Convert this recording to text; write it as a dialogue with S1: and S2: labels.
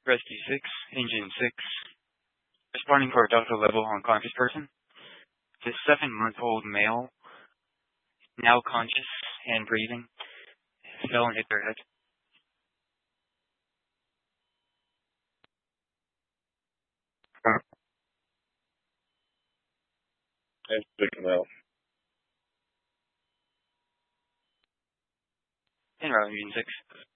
S1: Rescue 6, Engine 6. Responding for a doctor level unconscious person. This 7-month-old male, now conscious and breathing, fell and hit their head.
S2: And victim out.
S1: En route, Engine 6.